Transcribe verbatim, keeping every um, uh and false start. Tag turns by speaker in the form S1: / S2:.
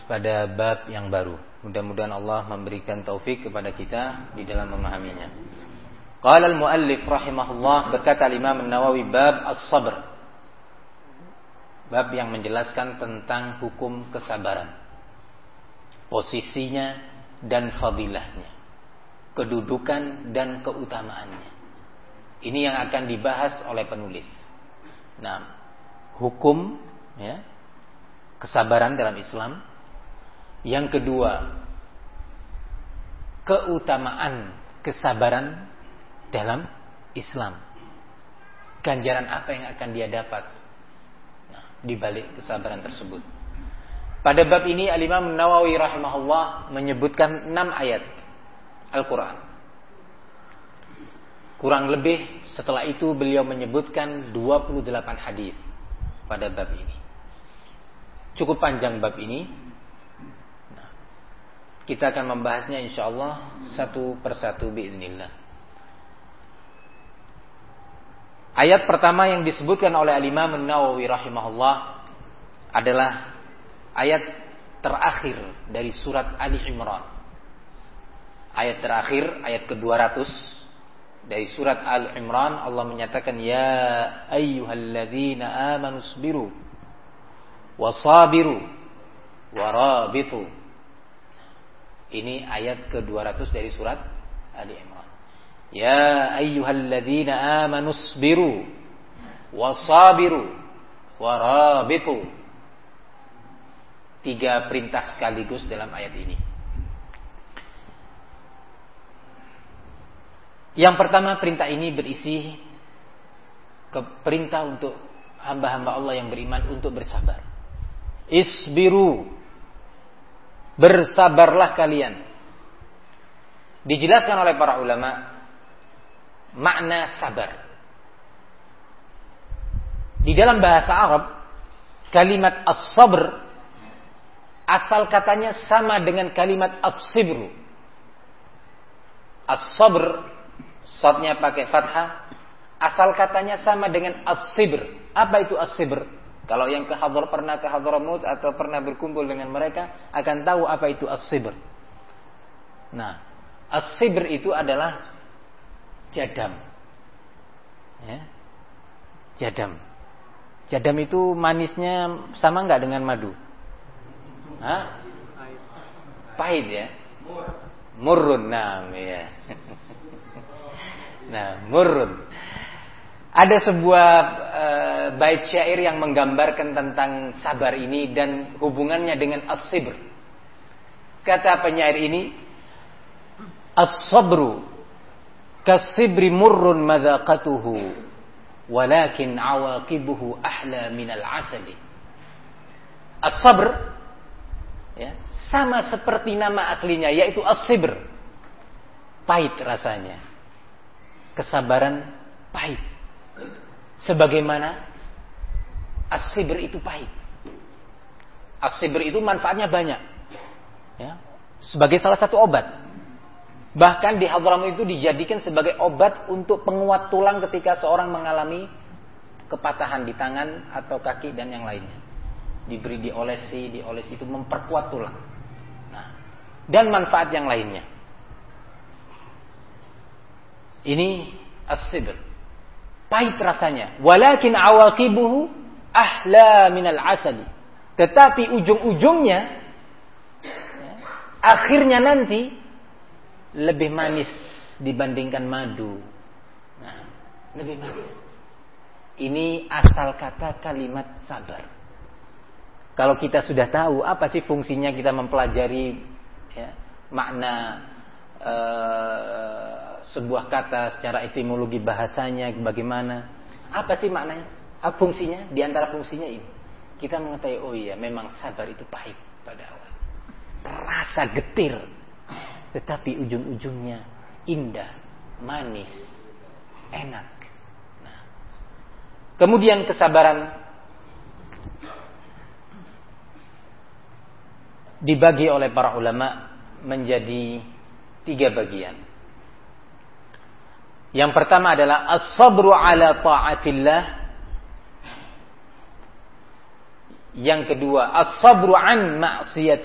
S1: pada bab yang baru. Mudah-mudahan Allah memberikan taufik kepada kita di dalam memahaminya. Qala al-muallif rahimahullah, berkata Imam An-Nawawi, bab as-sabr. Bab yang menjelaskan tentang hukum kesabaran, posisinya dan fadilahnya, kedudukan dan keutamaannya. Ini yang akan dibahas oleh penulis. Nah, hukum ya, kesabaran dalam Islam. Yang kedua, keutamaan kesabaran dalam Islam. Ganjaran apa yang akan dia dapat nah, di balik kesabaran tersebut. Pada bab ini Al-Imam Nawawi rahimahullah menyebutkan enam ayat Al-Quran. Kurang lebih setelah itu beliau menyebutkan dua puluh delapan hadis pada bab ini. Cukup panjang bab ini. Nah, kita akan membahasnya insyaallah satu persatu biiznillah. Ayat pertama yang disebutkan oleh Al-Imam An-Nawawi rahimahullah adalah ayat terakhir dari surat Ali Imran. Ayat terakhir, ayat ke dua ratus dari surat Ali Imran, Allah menyatakan, ya ayyuhalladzina amanu sabiru wasabiru warabitu. Ini ayat ke dua ratus dari surat Ali Imran. Ya ayyuhalladzina amanu sabiru wasabiru warabitu. Tiga perintah sekaligus dalam ayat ini. Yang pertama, perintah ini berisi ke perintah untuk hamba-hamba Allah yang beriman untuk bersabar. Isbiru, bersabarlah kalian. Dijelaskan oleh para ulama makna sabar. Di dalam bahasa Arab, kalimat as-sabr asal katanya sama dengan kalimat as-sibru. As-sabr, shadnya pakai fathah, asal katanya sama dengan as-sibr. Apa itu as-sibr? Kalau yang ke Hadhr, pernah ke Hadramut atau pernah berkumpul dengan mereka akan tahu apa itu as-sibr. Nah, as-sibr itu adalah jadam. Ya. Jadam. Jadam itu manisnya sama enggak dengan madu? Hah? Pahit ya? Murrun, nah, ya. Nah, murrun. Ada sebuah uh, bait syair yang menggambarkan tentang sabar ini dan hubungannya dengan as-sibr. Kata penyair ini, as-sabru kas-sibri murrun madaqatuhu walakin awaqibuhu ahla minal asali. As-sabr ya, sama seperti nama aslinya, yaitu as-sibr. Pahit rasanya. Kesabaran pahit. Sebagaimana as-sibr itu pahit. As-sibr itu manfaatnya banyak. Ya, sebagai salah satu obat. Bahkan di Hadramut itu dijadikan sebagai obat untuk penguat tulang ketika seorang mengalami kepatahan di tangan atau kaki dan yang lainnya. Diberi diolesi, diolesi itu memperkuat tulang. Nah, dan manfaat yang lainnya. Ini as-sibr. Pahit rasanya. Walakin awaqibuhu ahla minal asali. Tetapi ujung-ujungnya, ya, akhirnya nanti lebih manis dibandingkan madu. Nah, lebih manis. Ini asal kata kalimat sabar. Kalau kita sudah tahu apa sih fungsinya kita mempelajari ya, makna uh, sebuah kata secara etimologi bahasanya bagaimana, apa sih maknanya, apa fungsinya? Di antara fungsinya ini kita mengetahui, oh iya memang sabar itu pahit pada awal, rasa getir, tetapi ujung-ujungnya indah, manis, enak. Nah, kemudian kesabaran dibagi oleh para ulama menjadi tiga bagian. Yang pertama adalah as-sabru ala ta'atillah. Yang kedua as-sabru an ma'siyat